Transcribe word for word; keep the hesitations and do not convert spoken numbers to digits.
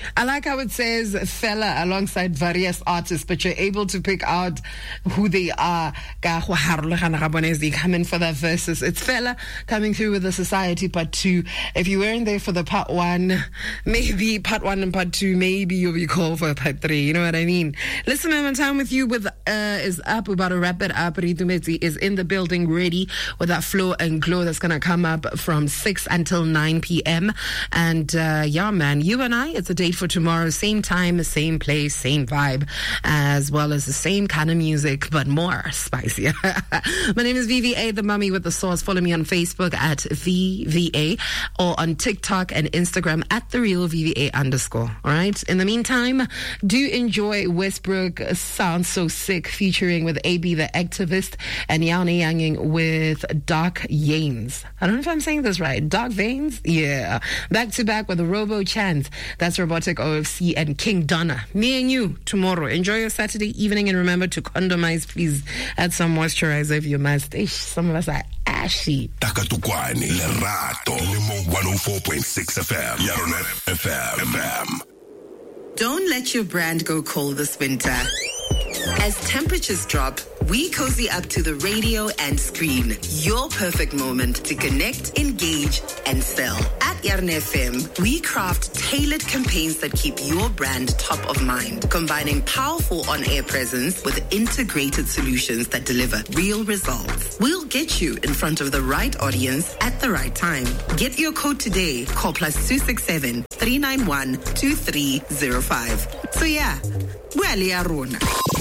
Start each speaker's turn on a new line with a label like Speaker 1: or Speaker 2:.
Speaker 1: I like how it says fella alongside various artists, but you're able to pick out who they are. As they come in for their verses. It's fella coming through with the Society Part two. If you weren't there for the Part one, maybe Part one and Part two, maybe you'll be called for Part three. You know what I mean? Listen, my time with you with uh, is up. We're about to wrap it up. Ritumezi is in the building ready with that flow and glow that's going to come up from six until nine p.m. And uh, yeah, man, you and I, it's a date for tomorrow. Same time, same place, same vibe, as well as the same kind of music, but more spicier. My name is V V A, the mummy with the sauce. Follow me on Facebook at V V A or on TikTok and Instagram at the real V V A underscore. All right. In the meantime, do enjoy Westbrook Sounds So Sick featuring with A B the Activist and Yaone Yanging with Dark Yanes. I don't know if I'm saying this right. Dark Veins? Yeah. Back to back with Robo Chance. That's Robotic O F C and King Donna. Me and you tomorrow. Enjoy your Saturday evening and remember to condomize, please. Add some moisturizer if you must. Ish, some of us are ashy.
Speaker 2: Takatukwani, Lerato, Limo one oh four point six F M, Yaronet F M. F M.
Speaker 3: Don't let your brand go cold this winter. As temperatures drop, we cozy up to the radio and screen. Your perfect moment to connect, engage, and sell. At Yarn F M, we craft tailored campaigns that keep your brand top of mind, combining powerful on-air presence with integrated solutions that deliver real results. We'll get you in front of the right audience at the right time. Get your code today. Call plus two six seven, three nine one, two three zero five. So yeah, we're Liarona.